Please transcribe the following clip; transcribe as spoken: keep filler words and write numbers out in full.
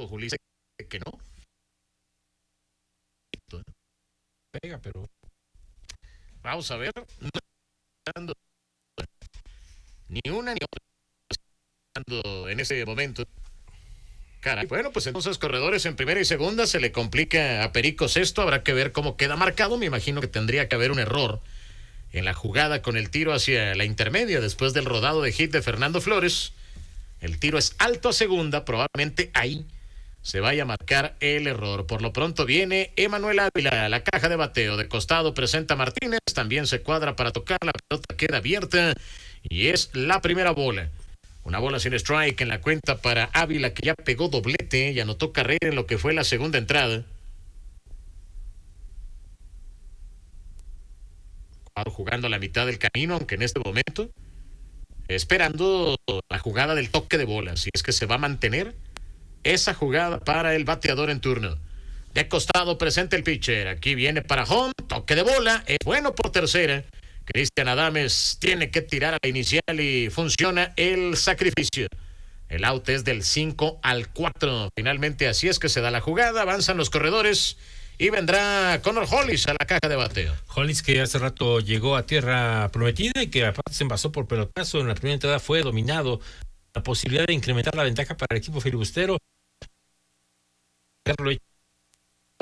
Juli dice que no. Pega, pero vamos a ver. No, ni una ni otra en ese momento. Caray. Bueno, pues entonces corredores en primera y segunda, se le complica a Perico Sexto, habrá que ver cómo queda marcado. Me imagino que tendría que haber un error en la jugada con el tiro hacia la intermedia después del rodado de hit de Fernando Flores. El tiro es alto a segunda, probablemente ahí se vaya a marcar el error. Por lo pronto viene Emanuel Ávila, la caja de bateo. De costado presenta Martínez, también se cuadra para tocar, la pelota queda abierta y es la primera bola. Una bola sin strike en la cuenta para Ávila, que ya pegó doblete y anotó carrera en lo que fue la segunda entrada. Jugando a la mitad del camino, aunque en este momento esperando la jugada del toque de bola, si es que se va a mantener esa jugada para el bateador en turno. De costado presenta el pitcher, aquí viene para home, toque de bola, es bueno por tercera. Cristian Adames tiene que tirar a la inicial y funciona el sacrificio. El out es del cinco al cuatro. Finalmente así es que se da la jugada, avanzan los corredores y vendrá Connor Hollis a la caja de bateo. Hollis, que hace rato llegó a tierra prometida y que aparte se envasó por pelotazo. En la primera entrada fue dominado. La posibilidad de incrementar la ventaja para el equipo filibustero.